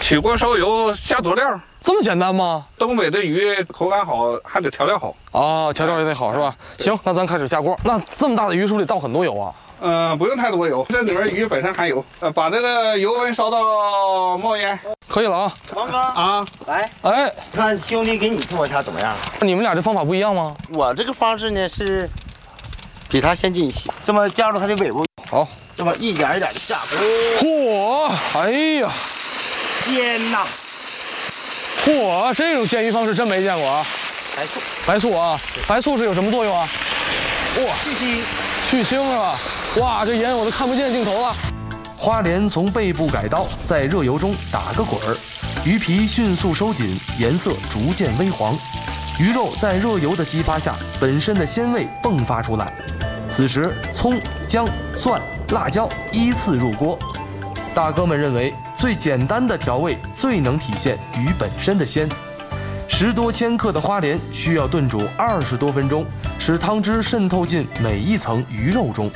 起锅烧油下佐料， 这么简单吗？ 东北的鱼口感好，还得调料好。 啊，调料也得好是吧？行，那咱开始下锅。那这么大的鱼是不是得倒很多油啊？ 不用太多油，这里面鱼本身含油。把这个油温烧到冒烟， 可以了啊。 王哥啊， 来， 哎， 看兄弟给你做一下怎么样？ 你们俩这方法不一样吗？ 我这个方式呢是比他先进一些，这么夹住它的尾部， 好， 这么一点一点的下锅。 嚯，哎呀， 天哪！ 嚯，这种煎鱼方式真没见过啊！ 白醋， 白醋啊，白醋是有什么作用啊？ 哇， 去腥啊！哇，这盐我都看不见镜头了。 花鲢从背部改刀，在热油中打个滚儿，鱼皮迅速收紧，颜色逐渐微黄，鱼肉在热油的激发下，本身的鲜味迸发出来。此时，葱、姜、蒜、辣椒依次入锅。大哥们认为，最简单的调味最能体现鱼本身的鲜。10多千克的花鲢需要炖煮20多分钟，使汤汁渗透进每一层鱼肉中。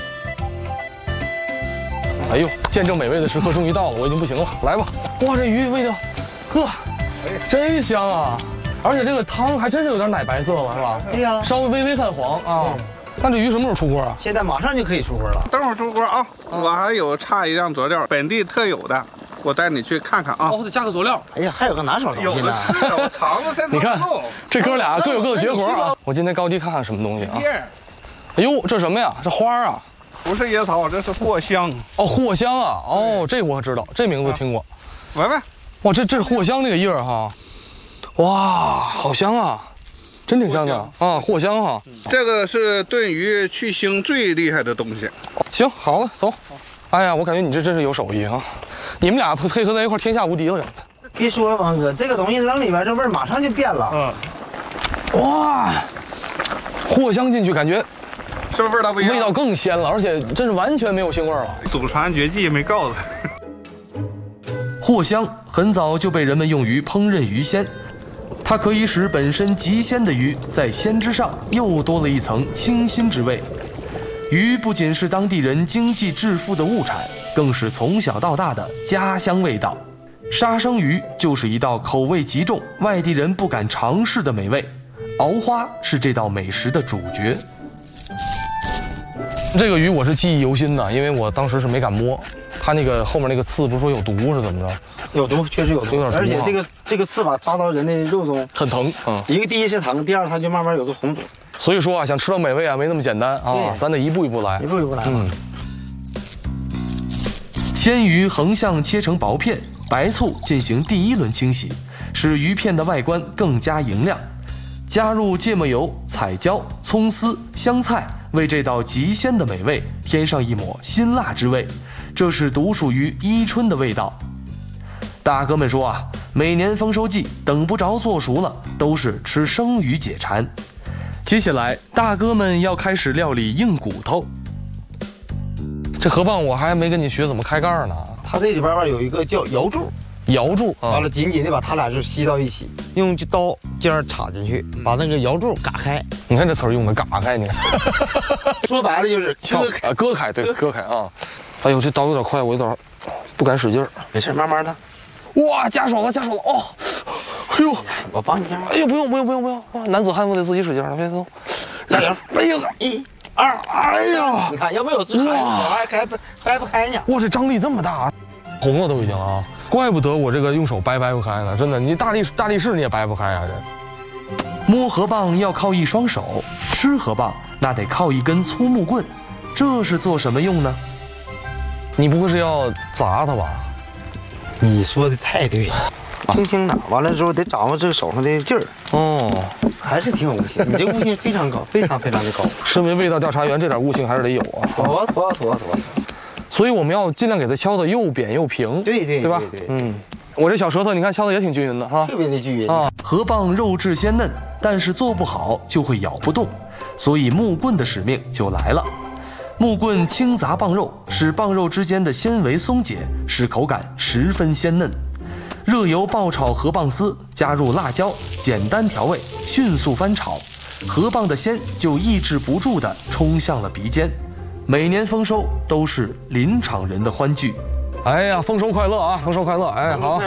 哎呦，见证美味的时刻终于到了，我已经不行了，来吧！哇，这鱼味道，呵，真香啊！而且这个汤还真是有点奶白色了，是吧？ 对呀， 稍微微泛黄啊。那这鱼什么时候出锅啊？ 现在马上就可以出锅了。 等会儿出锅啊！我还有差一样佐料，本地特有的，我带你去看看啊。 哦，得加个佐料。 哎呀，还有个拿手东西呢。 我藏着先。 你看，这哥俩各有各的绝活啊！我今天高低看看什么东西啊？哎呦，这什么呀？这花啊？ 不是椰草，这是藿香。 哦，藿香啊！哦，这我知道，这名字听过。 闻闻。 哇，这是藿香那个叶儿哈。哇，好香啊！真挺香的啊，藿香哈。 这个是炖鱼去腥最厉害的东西。 行，好了，走。哎呀，我感觉你这真是有手艺啊！你们俩配合在一块，天下无敌了。 别说王哥，这个东西扔里边，这味儿马上就变了。 哇，藿香进去感觉是不是味道不一样？ 味道更鲜了，而且真是完全没有腥味了。 祖传绝技没告诉他。 藿香很早就被人们用于烹饪鱼鲜，它可以使本身极鲜的鱼在鲜之上又多了一层清新之味。鱼不仅是当地人经济致富的物产，更是从小到大的家乡味道。杀生鱼就是一道口味极重、外地人不敢尝试的美味，熬花是这道美食的主角。 这个鱼我是记忆犹新的，因为我当时是没敢摸，它那个后面那个刺不是说有毒是怎么着？ 有毒，确实有毒， 有点毒啊， 而且这个刺吧扎到人的肉中很疼。 一个第一是疼，第二它就慢慢有个红肿。 所以说啊，想吃到美味啊，没那么简单啊，咱得一步一步来， 一步一步来。 鲜鱼横向切成薄片，白醋进行第一轮清洗，使鱼片的外观更加莹亮。加入芥末油、彩椒、葱丝、香菜，为这道极鲜的美味添上一抹辛辣之味，这是独属于伊春的味道。大哥们说啊，每年丰收季等不着做熟了，都是吃生鱼解馋。接下来，大哥们要开始料理硬骨头。 这河蚌我还没跟你学怎么开盖呢。 它这里边有一个叫摇柱， 摇住， 完了紧紧的把它俩就吸到一起，用刀尖插进去，把那个摇柱嘎开。 你看这词儿用的嘎开，你看， 说白了就是割开，对，割开啊。哎呦，这刀有点快，我有点不敢使劲儿。 没事，慢慢的。 哇，加手了哦！哎呦， 我帮你一下。 哎呦，不用，男子汉不得自己使劲儿，别动。 加油！ 哎呦 ，1、2，哎呀！你看，要没有这小孩掰不开呢。 哇，这张力这么大，红了都已经啊！怪不得我这个用手掰不开呢，真的，你大力士你也掰不开啊！这摸河蚌要靠一双手，吃河蚌那得靠一根粗木棍，这是做什么用呢？ 你不会是要砸它吧？ 你说的太对了，轻轻的，完了之后得掌握这个手上的劲儿。 哦， 还是挺有悟性，你这悟性非常高，非常的高。 身为味道调查员，这点悟性还是得有啊。 妥。 所以我们要尽量给它敲得又扁又平， 对吧？我这小舌头你看敲得也挺均匀的哈， 特别的均匀啊。河蚌肉质鲜嫩，但是做不好就会咬不动，所以木棍的使命就来了。木棍轻砸蚌肉，使蚌肉之间的纤维松解，使口感十分鲜嫩。热油爆炒河蚌丝，加入辣椒，简单调味，迅速翻炒，河蚌的鲜就抑制不住地冲向了鼻尖。每年丰收都是林场人的欢聚。 哎呀，丰收快乐啊！丰收快乐！哎，好。